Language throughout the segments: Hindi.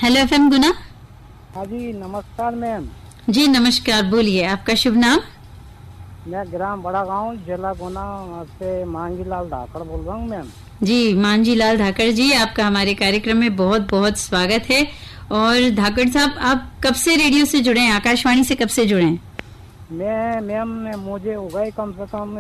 हेलो एफएम गुना। हाँ जी, नमस्कार मैम। जी नमस्कार, बोलिए आपका शुभ नाम। मैं ग्राम बड़ा गांव जिला गुना से मांगीलाल धाकड़ बोल रहा हूँ मैम। जी मांझी लाल धाकड़ जी, आपका हमारे कार्यक्रम में बहुत बहुत स्वागत है। और धाकड़ साहब, आप कब से रेडियो से जुड़े हैं, आकाशवाणी से कब से जुड़े हैं? मैं मैम मुझे हो गए कम से कम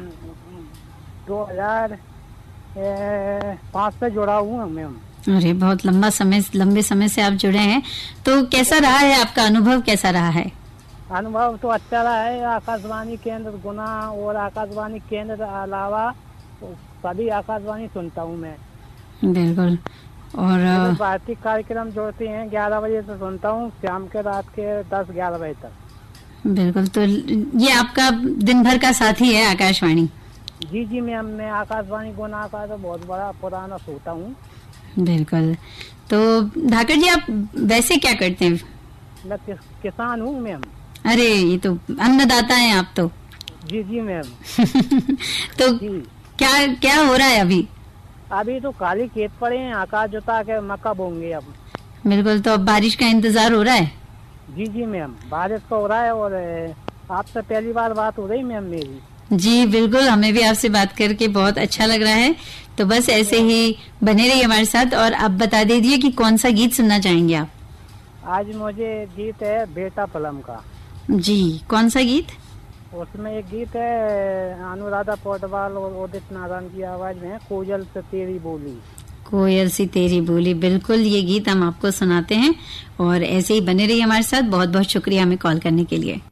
2005 से जुड़ा हूँ मैम। अरे बहुत लंबे समय से आप जुड़े हैं। तो कैसा रहा है आपका अनुभव, कैसा रहा है? अनुभव तो अच्छा रहा है। आकाशवाणी केंद्र गुना और आकाशवाणी केंद्र अलावा सभी आकाशवाणी सुनता हूँ मैं। बिल्कुल। और भारतीय कार्यक्रम जोड़ते हैं 11 बजे से सुनता हूँ, शाम के रात के 10-11 बजे तक। बिल्कुल, तो ये आपका दिन भर का साथी है आकाशवाणी? जी जी मैम, मैं आकाशवाणी गुना का तो बहुत बड़ा पुराना श्रोता हूँ। बिल्कुल। तो धाकड़ जी, आप वैसे क्या करते हैं? मैं किसान हूँ मैम। अरे ये तो अन्नदाता हैं आप तो। जी जी मैम। तो जी। क्या क्या हो रहा है अभी? अभी तो खाली खेत पड़े हैं, आकाश जोता के मक्का बोंगे अब। बिल्कुल, तो अब बारिश का इंतजार हो रहा है? जी जी मैम, बारिश का हो रहा है। और आपसे पहली बार बात हो रही मैम मेरी। जी बिल्कुल, हमें भी आपसे बात करके बहुत अच्छा लग रहा है। तो बस ऐसे ही बने रहिए हमारे साथ। और आप बता दीजिए कि कौन सा गीत सुनना चाहेंगे आप? आज मुझे गीत है बेटा फिल्म का। जी, कौन सा गीत? उसमें एक गीत है अनुराधा पौडवाल और उदित नारायण की आवाज में, कोयल से तेरी बोली। कोयल सी तेरी बोली। बिल्कुल, ये गीत हम आपको सुनाते हैं। और ऐसे ही बने रहिए हमारे साथ। बहुत बहुत शुक्रिया हमें कॉल करने के लिए।